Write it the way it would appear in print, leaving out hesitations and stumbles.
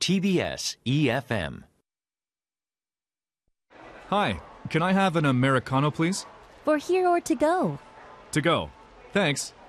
TBS EFM. Hi, can I have an Americano, please? For here or to go? To go. Thanks.